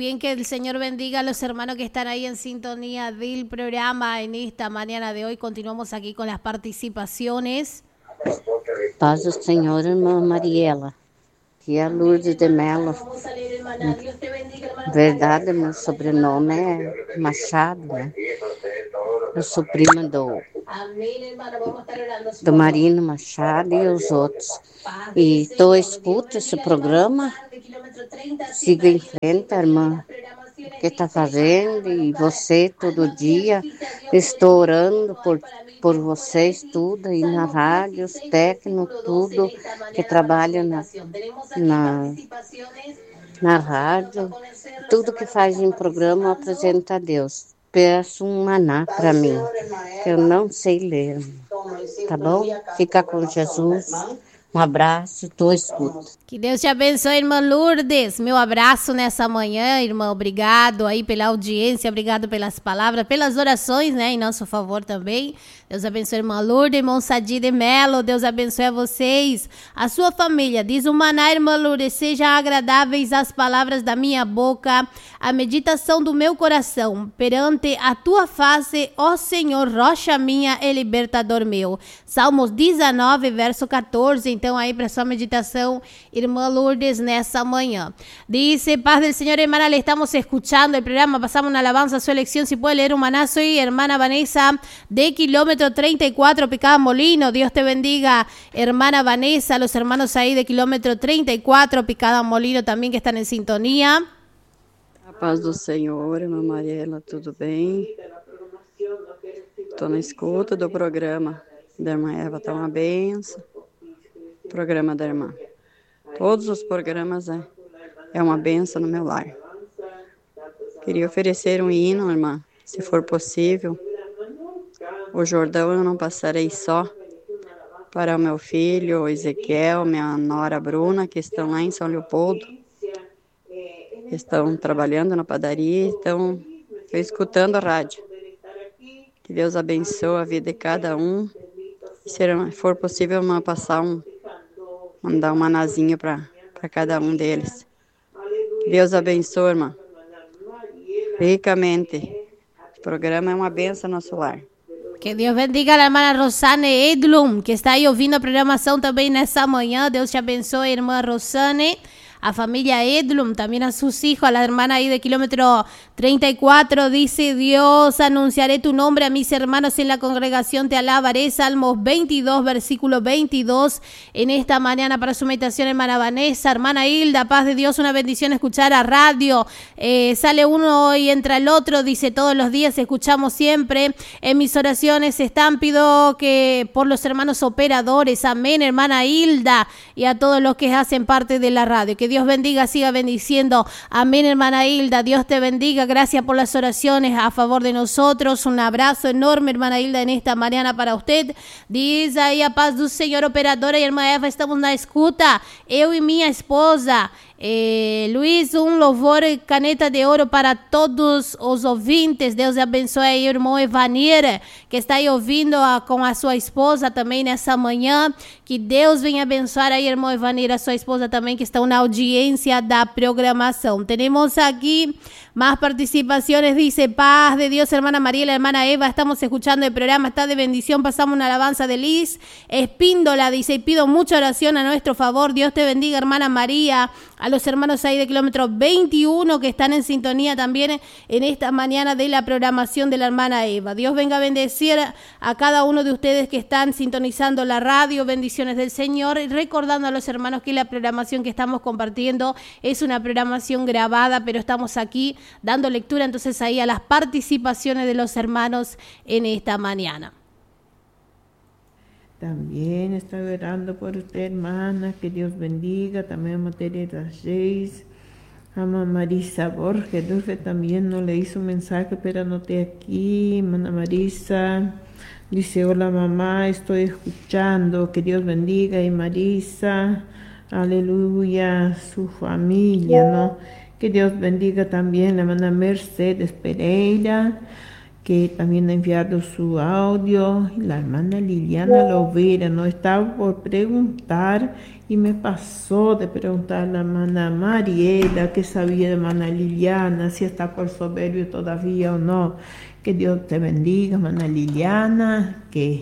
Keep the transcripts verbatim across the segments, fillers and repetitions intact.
también que el Señor bendiga a los hermanos que están ahí en sintonía del programa en esta mañana de hoy. Continuamos aquí con las participaciones. Paz do Senhor, irmã Mariela. Aqui é a Lourdes de Mello. Verdade, meu sobrenome é Machado, né? Eu sou prima do, do Marino Machado e os outros. E estou escuto esse programa. Siga em frente, irmã. O que está fazendo? E você, todo dia. Estou orando por, por vocês, tudo, aí na rádio, os técnicos, tudo, que trabalham na, na, na rádio. Tudo que faz em programa eu apresento a Deus. Peço um maná para mim, que eu não sei ler. Tá bom? Fica com Jesus. Um abraço, estou escuto. Que Deus te abençoe, irmã Lourdes. Meu abraço nessa manhã, irmã. Obrigado aí pela audiência, obrigado pelas palavras, pelas orações, né, em nosso favor também. Deus abençoe, irmã Lourdes, irmão Sadi de Melo. Deus abençoe a vocês, a sua família. Diz o maná, irmã Lourdes, sejam agradáveis as palavras da minha boca, a meditação do meu coração, perante a tua face, ó Senhor, rocha minha e libertador meu. Salmos dezenove, verso catorze. Então, aí para sua meditação, irmã Lourdes, nessa manhã. Dice, paz del Señor, hermana, le estamos escuchando el programa, pasamos una alabanza a su elección, si puede leer un maná. Soy hermana Vanessa, de kilómetro treinta y cuatro, Picada Molino. Dios te bendiga, hermana Vanessa, los hermanos ahí de kilómetro treinta y cuatro, Picada Molino, también que están en sintonía. A paz do Senhor, irmã Mariela, tudo bem? Estou na escuta do programa da irmã Eva, está uma benção. Programa da irmã. Todos os programas é, é uma benção no meu lar. Queria oferecer um hino, irmã, se for possível. O Jordão eu não passarei só, para o meu filho, o Ezequiel, minha nora Bruna, que estão lá em São Leopoldo. Estão trabalhando na padaria, estão escutando a rádio. Que Deus abençoe a vida de cada um. Se for possível, irmã, passar um mandar um manazinho para cada um deles. Deus abençoe, irmã. Ricamente. O programa é uma benção no nosso lar. Que Deus bendiga a irmã Rosane Edlum, que está aí ouvindo a programação também nessa manhã. Deus te abençoe, irmã Rosane. A familia Edlum, también a sus hijos, a la hermana ahí de kilómetro treinta y cuatro, dice, Dios, anunciaré tu nombre a mis hermanos en la congregación, te alabaré. Salmos veintidós, versículo veintidós, en esta mañana para su meditación, hermana Vanessa, hermana Hilda, paz de Dios, una bendición escuchar a radio, eh, sale uno y entra el otro, dice, todos los días escuchamos siempre, en mis oraciones están, pido que por los hermanos operadores, amén, hermana Hilda, y a todos los que hacen parte de la radio, que Dios bendiga, siga bendiciendo. Amén, hermana Hilda. Dios te bendiga. Gracias por las oraciones a favor de nosotros. Un abrazo enorme, hermana Hilda, en esta mañana para usted. Diz aí a paz do Senhor, operadora e irmã Eva, estamos na escuta. Eu e minha esposa. Eh, Luiz, um louvor caneta de ouro para todos os ouvintes. Deus abençoe aí o irmão Evanir, que está aí ouvindo a, com a sua esposa também nessa manhã. Que Deus venha abençoar aí, irmão Evanir, a sua esposa também, que estão na audiência da programação. Temos aqui más participaciones. Dice, paz de Dios, hermana Mariela, hermana Eva, estamos escuchando el programa, está de bendición. Pasamos una alabanza de Liz Espíndola, dice, y pido mucha oración a nuestro favor. Dios te bendiga, hermana María. A los hermanos ahí de kilómetro veintiuno que están en sintonía también en esta mañana de la programación de la hermana Eva. Dios venga a bendecir a cada uno de ustedes que están sintonizando la radio. Bendiciones del Señor. Y recordando a los hermanos que la programación que estamos compartiendo es una programación grabada, pero estamos aquí dando lectura entonces ahí a las participaciones de los hermanos en esta mañana. También estoy orando por usted, hermana, que Dios bendiga, también a Materia Reis, a Mamá Marisa Borges, Dulce también no le hizo un mensaje, pero anoté aquí, hermana Marisa, dice, hola mamá, estoy escuchando, que Dios bendiga, y Marisa, aleluya, su familia, ¿no? Que Dios bendiga también a la hermana Mercedes Pereira, que también ha enviado su audio, y la hermana Liliana Lovera. No estaba por preguntar y me pasó de preguntar a la hermana Mariela qué sabía de hermana Liliana, si está por soberbio todavía o no. Que Dios te bendiga, hermana Liliana, que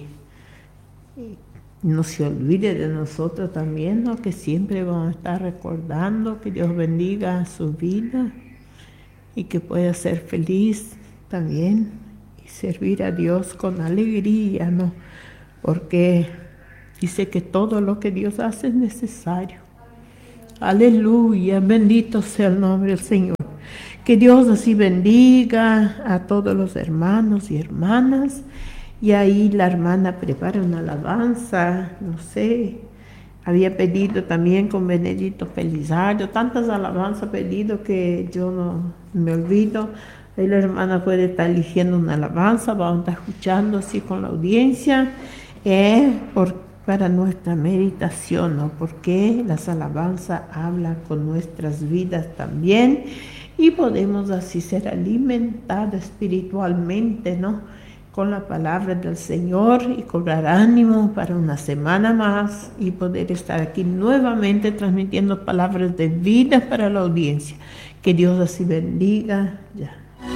no se olvide de nosotros también, ¿no? Que siempre vamos a estar recordando, que Dios bendiga su vida y que pueda ser feliz también y servir a Dios con alegría, ¿no? Porque dice que todo lo que Dios hace es necesario. Aleluya, bendito sea el nombre del Señor. Que Dios así bendiga a todos los hermanos y hermanas. Y ahí la hermana prepara una alabanza, no sé, había pedido también con Benedito Felisario, tantas alabanzas pedido que yo no me olvido. Ahí la hermana puede estar eligiendo una alabanza, vamos a estar escuchando así con la audiencia, eh, por, para nuestra meditación, ¿no? Porque las alabanzas hablan con nuestras vidas también y podemos así ser alimentados espiritualmente, ¿no? Con la palabra del Señor y cobrar ánimo para una semana más y poder estar aquí nuevamente transmitiendo palabras de vida para la audiencia. Que Dios así bendiga. Ya.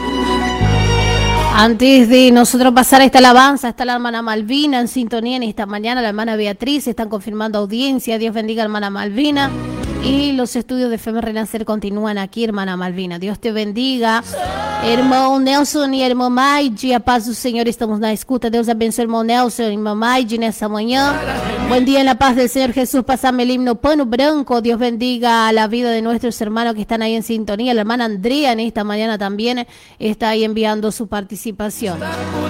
Antes de nosotros pasar a esta alabanza, está la hermana Malvina en sintonía en esta mañana, la hermana Beatriz, están confirmando audiencia. Dios bendiga a hermana Malvina. Y los estudios de F E M Renacer continúan aquí, hermana Malvina. Dios te bendiga. Irmão Nelson e irmã Maide, a paz do Senhor, estamos na escuta. Deus abençoe, irmão Nelson e irmã Maide, nessa manhã. Buen día en la paz del Señor Jesús. Pasame el himno Pano Branco. Dios bendiga a la vida de nuestros hermanos que están ahí en sintonía. La hermana Andrea en esta mañana también está ahí enviando su participación.